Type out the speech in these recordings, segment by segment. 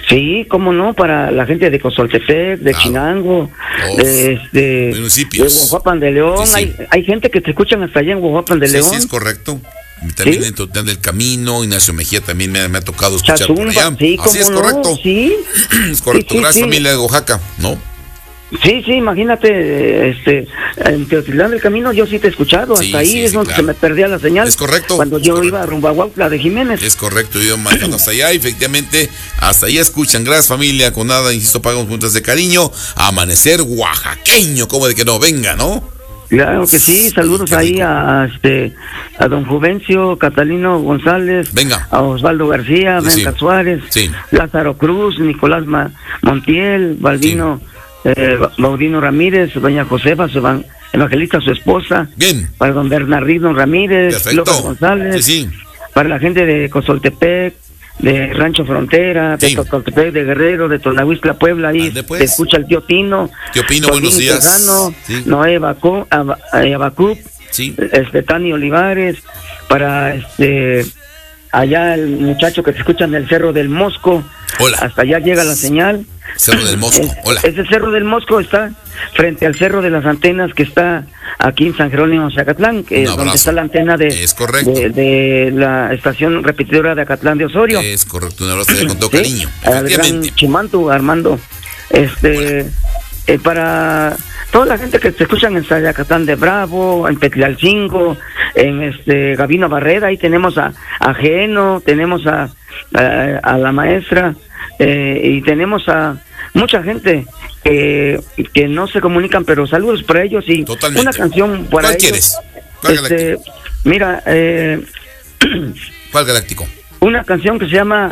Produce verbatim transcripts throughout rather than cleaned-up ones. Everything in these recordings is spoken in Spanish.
Sí, cómo no, para la gente de Cozoltepec, de Claro. Chinango, Los de, este, de municipios. Huajuapan de León. Sí, sí. Hay, hay gente que te escuchan hasta allá en Huajuapan de Sí, León. sí, es correcto. También ¿Sí? en Total del Camino, Ignacio Mejía también me, me ha tocado escuchar por Chazumba, allá. sí, Así es cómo no, correcto. sí. Es correcto. Sí, sí, Gracias, sí. familia de Oaxaca, ¿no? Sí, sí, imagínate, este, en Teotitlán del Camino yo sí te he escuchado, Sí, hasta ahí sí, es sí, donde claro. se me perdía la señal. Es correcto, Cuando es yo correcto. iba a rumbo a Huautla de Jiménez. Es correcto, yo manejando hasta allá, efectivamente, hasta allá escuchan. Gracias, familia, con nada, insisto, pagamos juntas de cariño. Amanecer oaxaqueño, como de que no venga, ¿no? Claro que sí, saludos Qué ahí rico. a este a don Juvencio, Catalino González, Venga. a Osvaldo García, Sí, sí. Benca Suárez, Sí. Lázaro Cruz, Nicolás Ma- Montiel, Balbino, eh, Baudino Ramírez, doña Josefa, su evan- Evangelista, su esposa, Bien, para don Bernardino Ramírez, perfecto. López González, Sí, sí. para la gente de Cozoltepec, de Rancho Frontera, de Sí. Totoltepec, de Guerrero, de Tonahuistla, Puebla, ahí Ande, pues. se escucha el tío Tino, Tío Pino, Joaquín buenos días. Tejano, Sí. Noé Bacu- Aba- eh, Abacup, Sí. este Tani Olivares, para este allá el muchacho que te escucha en el Cerro del Mosco. Hola. Hasta allá llega la señal. Cerro del Mosco, Es- hola. Ese Cerro del Mosco está frente al Cerro de las Antenas, que está aquí en San Jerónimo, Zacatlán, que Un es donde abrazo. está la antena de, Es correcto. de, de la estación repetidora de Acatlán de Osorio. Es correcto, un abrazo con todo Sí, cariño. al gran Efectivamente. Chimantu, Armando. Este, eh, para toda la gente que te escuchan en Zacatlán de Bravo, en Petlalcingo, en este Gabino Barrera, ahí tenemos a, a Geno, tenemos a, a, a la maestra, eh, y tenemos a mucha gente que, que no se comunican, pero saludos para ellos y Totalmente. una canción para ¿Cuál ellos. quieres? ¿Cuál Este, galáctico? mira, eh, ¿Cuál galáctico? una canción que se llama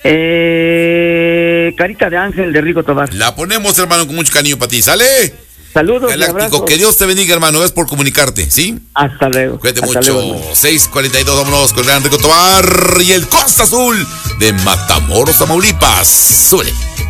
eh, Carita de Ángel de Rigo Tobar. La ponemos, hermano, con mucho cariño para ti. ¿Sale? Saludos y Galáctico, abrazos. que Dios te bendiga, hermano. Gracias por comunicarte, ¿sí? Hasta luego. Cuídate Hasta mucho. luego, hermano. seis cuarenta y dos, vámonos con el gran Rico Tobar y el Costa Azul de Matamoros, Tamaulipas. Súbele.